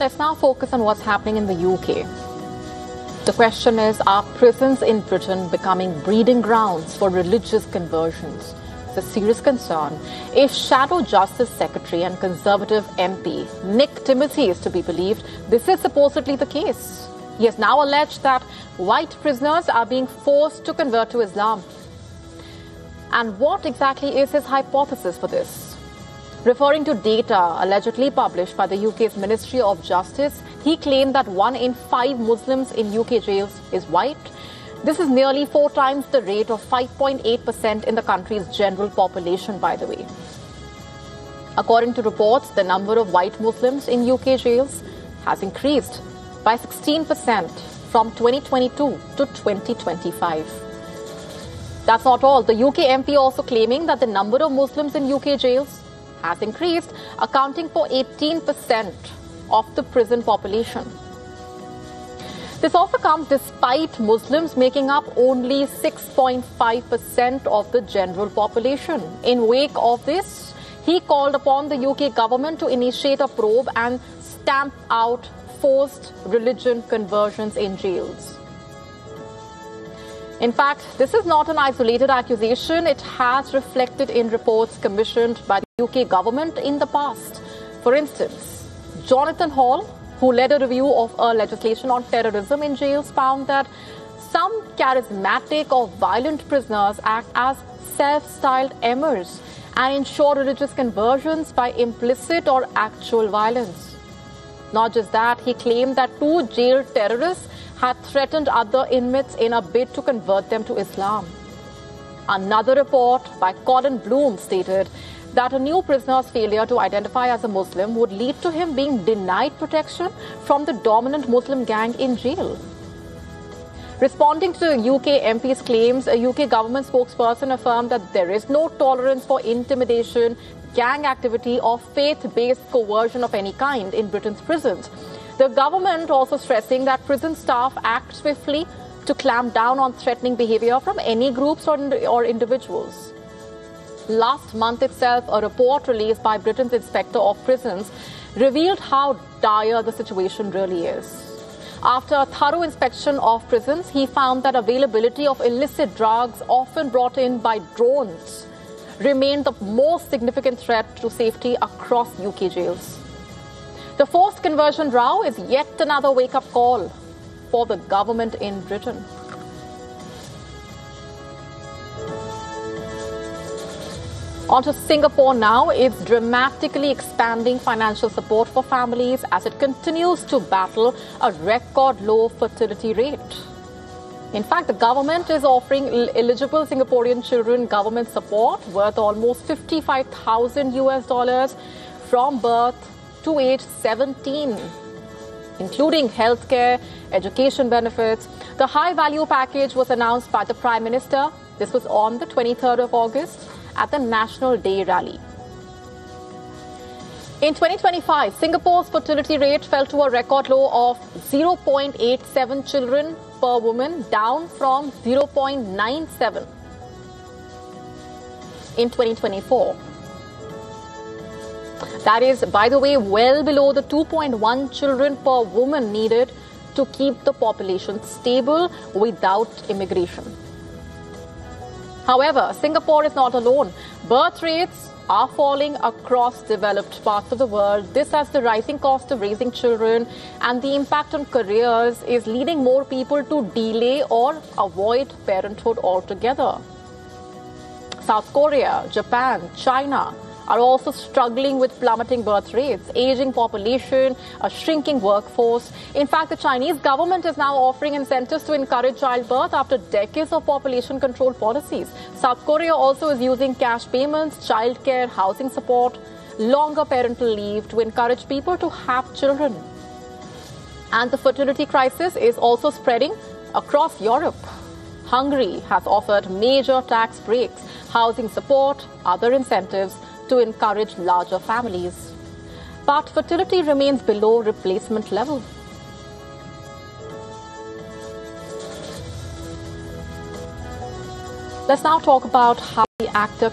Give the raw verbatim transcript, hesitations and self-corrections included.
let's now focus on what's happening in the U K. The question is, are prisons in Britain becoming breeding grounds for religious conversions? It's a serious concern. If Shadow Justice Secretary and Conservative M P Nick Timothy is to be believed, this is supposedly the case. He has now alleged that white prisoners are being forced to convert to Islam. And what exactly is his hypothesis for this? Referring to data allegedly published by the U K's Ministry of Justice, he claimed that one in five Muslims in U K jails is white. This is nearly four times the rate of five point eight percent in the country's general population, by the way. According to reports, the number of white Muslims in U K jails has increased by sixteen percent from twenty twenty-two to twenty twenty-five. That's not all. The U K M P also claiming that the number of Muslims in U K jails has increased, accounting for eighteen percent of the prison population. This also comes despite Muslims making up only six point five percent of the general population. In wake of this, he called upon the U K government to initiate a probe and stamp out forced religion conversions in jails. In fact, this is not an isolated accusation. It has reflected in reports commissioned by the U K government in the past. For instance, Jonathan Hall, who led a review of a legislation on terrorism in jails, found that some charismatic or violent prisoners act as self-styled emirs and ensure religious conversions by implicit or actual violence. Not just that, he claimed that two jailed terrorists had threatened other inmates in a bid to convert them to Islam. Another report by Colin Bloom stated that a new prisoner's failure to identify as a Muslim would lead to him being denied protection from the dominant Muslim gang in jail. Responding to the U K M P's claims, a U K government spokesperson affirmed that there is no tolerance for intimidation, gang activity or faith-based coercion of any kind in Britain's prisons. The government also stressing that prison staff act swiftly to clamp down on threatening behavior from any groups or, or individuals. Last month itself, a report released by Britain's Inspector of Prisons revealed how dire the situation really is. After a thorough inspection of prisons, he found that availability of illicit drugs, often brought in by drones, remained the most significant threat to safety across U K jails. The forced conversion row is yet another wake-up call for the government in Britain. On to Singapore now. It's dramatically expanding financial support for families as it continues to battle a record low fertility rate. In fact, the government is offering eligible Singaporean children government support worth almost fifty-five thousand U S dollars from birth to age seventeen, including healthcare, education benefits. The high-value package was announced by the Prime Minister. This was on the twenty-third of August at the National Day rally. In twenty twenty-five, Singapore's fertility rate fell to a record low of zero point eight seven children per woman, down from zero point nine seven in twenty twenty-four. That is, by the way, well below the two point one children per woman needed to keep the population stable without immigration. However, Singapore is not alone. Birth rates are falling across developed parts of the world. This as the rising cost of raising children and the impact on careers is leading more people to delay or avoid parenthood altogether. South Korea, Japan, China are also struggling with plummeting birth rates, aging population, a shrinking workforce. In fact, the Chinese government is now offering incentives to encourage childbirth after decades of population control policies. South Korea also is using cash payments, childcare, housing support, longer parental leave to encourage people to have children. And the fertility crisis is also spreading across Europe. Hungary has offered major tax breaks, housing support, other incentives to encourage larger families. But fertility remains below replacement level. Let's now talk about how the actor